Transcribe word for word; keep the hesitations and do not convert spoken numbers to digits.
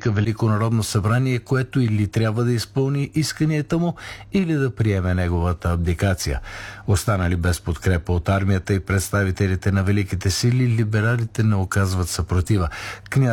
свика Велико народно събрание, което или трябва да изпълни исканията му, или да приеме неговата абдикация. Останали без подкрепа от армията и представителите на великите сили, либералите не оказват съпротива. Княз